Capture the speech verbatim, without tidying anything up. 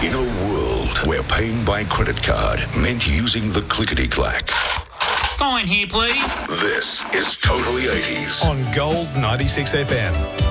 In a world where paying by credit card meant using the clickety-clack. Fine here, please. This is Totally eighties. On Gold ninety-six F M.